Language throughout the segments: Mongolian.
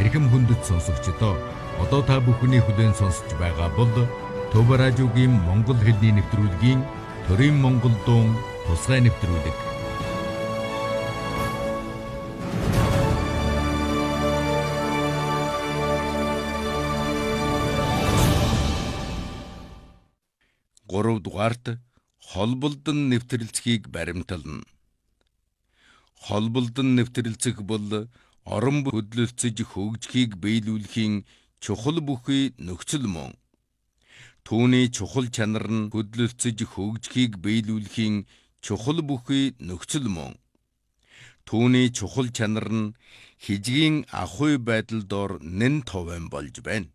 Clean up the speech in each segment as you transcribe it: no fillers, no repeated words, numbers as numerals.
эрхэм хүндэт сонсогчдоо одоо та бүхний хүлээн сонсож байгаа бол Төв радиогийн Монгол хэлний нэвтрүүлгийн Төрийн Монгол дуун тусгай нэвтрүүлэг. Гуравдугаарт холболдон нэвтрэлцгийг баримтална. Холболдон нэвтрэлцэх бол орон хөдлөлцөж хөгжихийг биелүүлэхийн чухал бүхий нөхцөл мөн. Түүний чухал чанар нь хөдлөлцөж хөгжихийг биелүүлэхийн чухал бүхий нөхцөл мөн. Түүний чухал чанар нь хижгийн ахуй байдал доор нэн товен болж байна.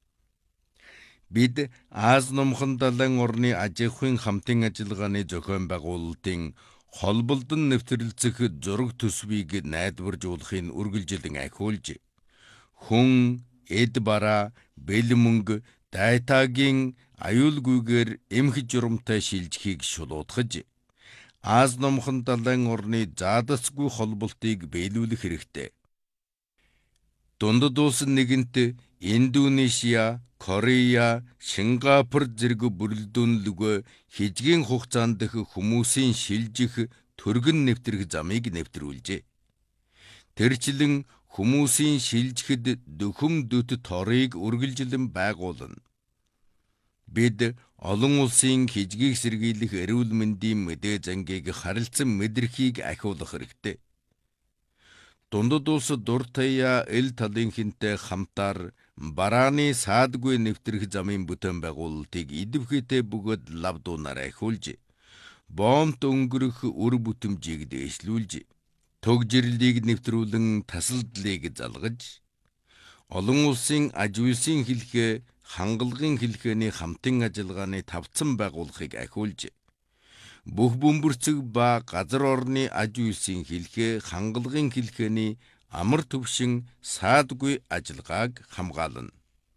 Бид Аз номхон далайн орны аж ахуйн хамтын ажиллагааны зохион байгуулалтын холболдон нэвтрэлцэх зураг төсвийг найдваржуулахын үргэлжилэн ахиулж, хүн, эд бараа, бэл мөнгө, дайтагийн аюулгүйгээр эмх журамтай шилжихийг шулуутгаж, Аз номхон далайн орны заадасгүй холболтыг биелүүлэх хэрэгтэй. Дундад улс нэгэнт Индонезия, Корея, Сингапур зэрэг бүрэлдэхүүнлөгөө хижгийн хугацаанд хүмүүсийн шилжих түргэн нэвтрэх замыг нэвтрүүлжээ. Тэрчлэн хүмүүсийн шилжихэд дөхөм дөт торыг үргэлжилэн байгуулна. Бид олон улсын хижгийг сэргийлэх эрүүл мэндийн мэдээ зангийг харилцан мэдрхийг ахиулах хэрэгтэй. Дундад улс дуртая эл талынхэнтэй хамтаар барааны саадгүй нэвтрэх замын бүтээн байгуулалтыг идэвхтэй бөгөөд лавдуунаар ахиулж, боомт өнгөрөх үр бүтэмжийг дээшлүүлж, төгжрлийг нэвтрүүлэн тасалдлыг залгаж, олон улсын аж үйлсийн хэлхээ хангалгын хэлхээний хамтын ажиллагааны тавцан байгуулахыг ахиулж, бүх бөмбөрцөг ба газар орны аж үйлсийн хэлхээ хангалгын хэлхээний амар төвшин саадгүй ажиллагааг хамгаална.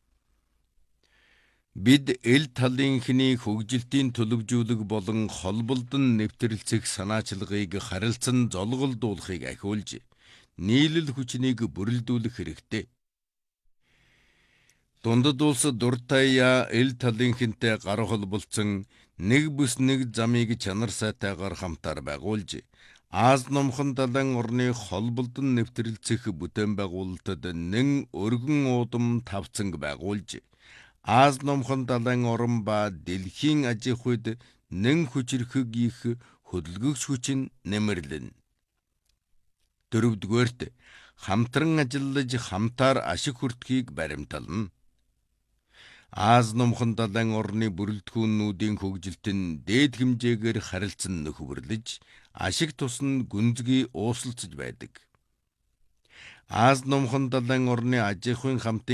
Бид эл талынхны хөгжилтийн төлөвжүүлэг болон холболдон нэвтрэлцэх санаачлагыг харилцан золголдуулахыг ахиулж, нийлэл хүчнийг бүрэлдүүлэх хэрэгтэй. Дундад улс дуртая эл талынхэнтэй гар холболцсон нэг бүс нэг замыг чанар сайтайгаар хамтаар байгуулж, Аз номхон далайн орны холболдон нэвтрэлцэх бүтээн байгуулалтад нэн өргөн уудам тавцанг байгуулж, Аз номхон далайн орн ба дэлхийн аж ахуйд нэн хүчрхэг их хөдөлгөгч хүчин нэмэрлэн. Дөрөвдүгээрт хамтран ажиллаж хамтаар ашиг хүртэхийг баримтална. Аз номхон далайн орны бүрэлдэхүүннүүдийн хөгжилт нь дээд хэмжээгээр харилцан нөхөрлөж, ашиг тусна гүнзгий уусалцж байдаг. Аз номхон далайн орны аж ахуйн хамтын